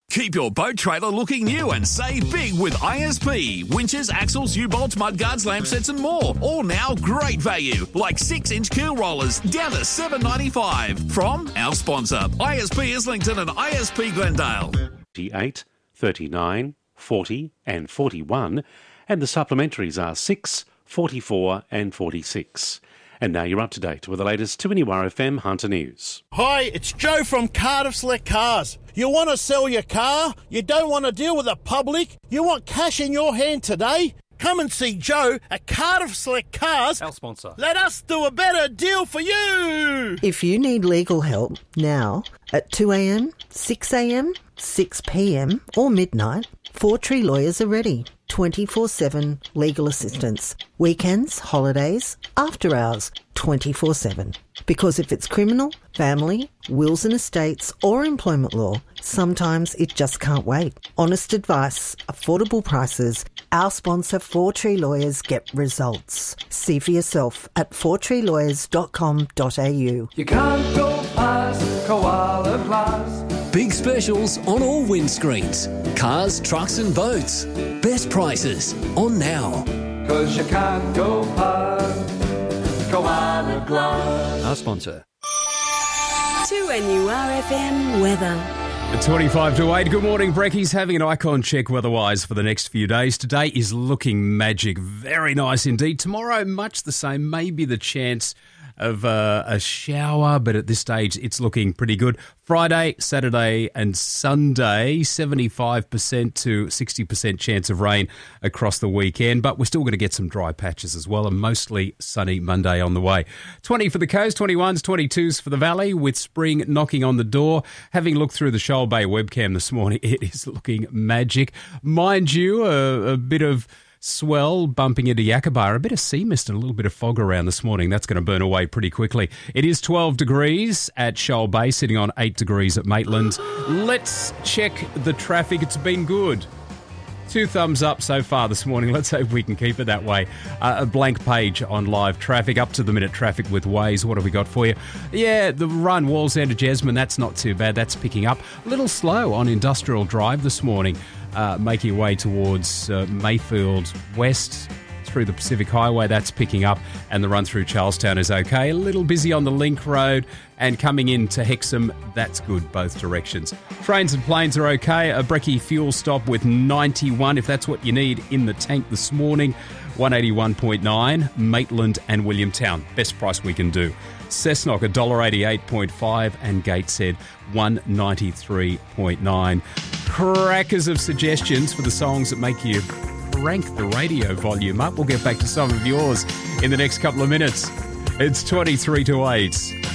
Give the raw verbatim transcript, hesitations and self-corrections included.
Keep your boat trailer looking new and save big with I S P. Winches, axles, U-bolts, mudguards, lamp sets and more. All now great value, like six inch keel rollers down to seven dollars ninety-five. From our sponsor, I S P Islington and I S P Glendale. thirty-eight, thirty-nine, forty and forty-one, and the supplementaries are six, forty-four and forty-six. And now you're up to date with the latest two N U R F M Hunter News. Hi, it's Joe from Cardiff Select Cars. You want to sell your car? You don't want to deal with the public? You want cash in your hand today? Come and see Joe at Cardiff Select Cars. Our sponsor. Let us do a better deal for you. If you need legal help now at two a.m, six a.m, six p.m or midnight, Four Tree Lawyers are ready. twenty-four seven legal assistance. Weekends, holidays, after hours, twenty-four seven. Because if it's criminal, family, wills and estates or employment law, sometimes it just can't wait. Honest advice, affordable prices. Our sponsor, Four Tree Lawyers, get results. See for yourself at four tree lawyers dot com dot a u. You can't go past Koala Glass. Big specials on all windscreens. Cars, trucks and boats. Best prices on now. Cause you can't go past Koala Glass. Our sponsor. two N U R F M weather. twenty-five to eight. Good morning, Brekkies. Having an icon check weather-wise for the next few days. Today is looking magic. Very nice indeed. Tomorrow, much the same. Maybe the chance of uh, a shower, but at this stage, it's looking pretty good. Friday, Saturday and Sunday, seventy-five percent to sixty percent chance of rain across the weekend, but we're still going to get some dry patches as well, and mostly sunny Monday on the way. twenty for the coast, twenty-ones, twenty-twos for the valley, with spring knocking on the door. Having looked through the Shoal Bay webcam this morning, it is looking magic. Mind you, a, a bit of swell bumping into Yakaba, a bit of sea mist and a little bit of fog around this morning. That's going to burn away pretty quickly. It is twelve degrees at Shoal Bay, sitting on eight degrees at Maitland. Let's check the traffic. It's been good. Two thumbs up so far this morning. Let's hope we can keep it that way. Uh, a blank page on live traffic, up to the minute traffic with Waze. What have we got for you? Yeah, the run Wallsend to Jesmond, that's not too bad. That's picking up. A little slow on Industrial Drive this morning, uh, making way towards uh, Mayfield West through the Pacific Highway. That's picking up, and the run through Charlestown is okay. A little busy on the Link Road, and coming into Hexham, that's good both directions. Trains and planes are okay. A Brekkie fuel stop with ninety-one, if that's what you need in the tank this morning. one eighty-one point nine, Maitland and Williamtown. Best price we can do. Cessnock, one dollar eighty-eight point five, and Gateshead, one ninety-three point nine. Crackers of suggestions for the songs that make you crank the radio volume up. We'll get back to some of yours in the next couple of minutes. It's twenty-three to eight.